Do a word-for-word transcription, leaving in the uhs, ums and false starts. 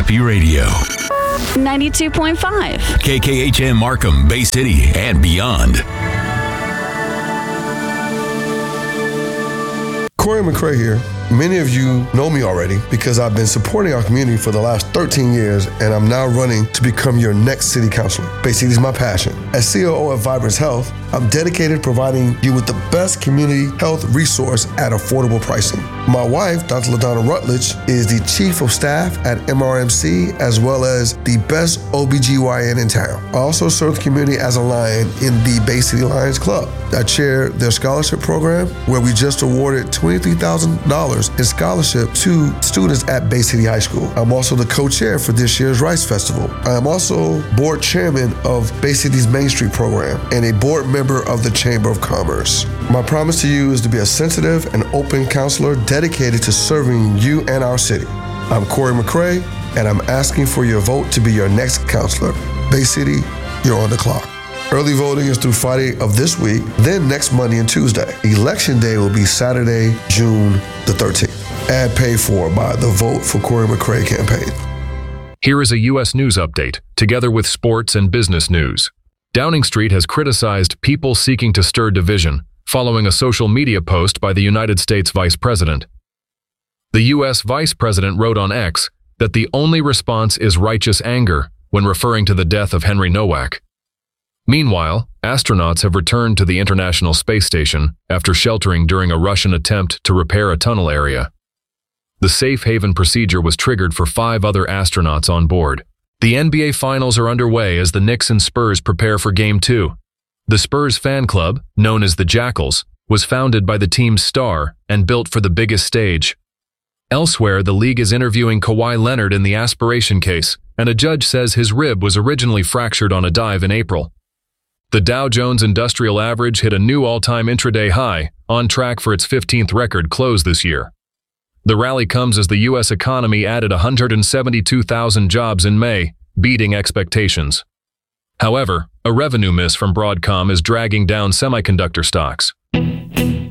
Happy Radio. ninety-two point five. K K H M Markham, Bay City, and beyond. Corey McCray here. Many of you know me already because I've been supporting our community for the last thirteen years, and I'm now running to become your next city councilor. Bay City is my passion. As C O O at Vibrance Health, I'm dedicated to providing you with the best community health resource at affordable pricing. My wife, Doctor LaDonna Rutledge, is the Chief of Staff at M R M C, as well as the best O B G Y N in town. I also serve the community as a Lion in the Bay City Lions Club. I chair their scholarship program, where we just awarded twenty-three thousand dollars in scholarship to students at Bay City High School. I'm also the co-chair for this year's Rice Festival. I am also board chairman of Bay City's Main Street program and a board member of the Chamber of Commerce. My promise to you is to be a sensitive and open counselor dedicated to serving you and our city. I'm Corey McCray, and I'm asking for your vote to be your next counselor. Bay City, you're on the clock. Early voting is through Friday of this week, then next Monday and Tuesday. Election day will be Saturday, June the thirteenth. Ad paid for by the Vote for Corey McCray campaign. Here is a U S news update, together with sports and business news. Downing Street has criticized people seeking to stir division, following a social media post by the United States Vice President. The U S Vice President wrote on X that the only response is righteous anger when referring to the death of Henry Nowak. Meanwhile, astronauts have returned to the International Space Station after sheltering during a Russian attempt to repair a tunnel area. The safe haven procedure was triggered for five other astronauts on board. The N B A Finals are underway as the Knicks and Spurs prepare for Game two. The Spurs fan club, known as the Jackals, was founded by the team's star and built for the biggest stage. Elsewhere, the league is interviewing Kawhi Leonard in the aspiration case, and a judge says his rib was originally fractured on a dive in April. The Dow Jones Industrial Average hit a new all-time intraday high, on track for its fifteenth record close this year. The rally comes as the U S economy added one hundred seventy-two thousand jobs in May, beating expectations. However, a revenue miss from Broadcom is dragging down semiconductor stocks.